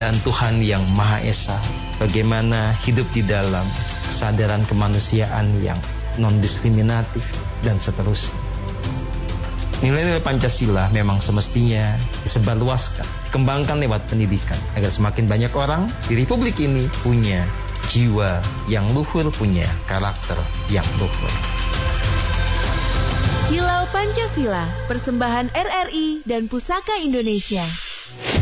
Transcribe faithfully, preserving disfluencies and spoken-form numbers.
dan Tuhan yang Maha Esa, bagaimana hidup di dalam kesadaran kemanusiaan yang non-diskriminatif, dan seterusnya. Nilai-nilai Pancasila memang semestinya disebarluaskan, dikembangkan lewat pendidikan, agar semakin banyak orang di Republik ini punya jiwa yang luhur, punya karakter yang luhur. Kilau Pancasila, persembahan R R I dan Pusaka Indonesia.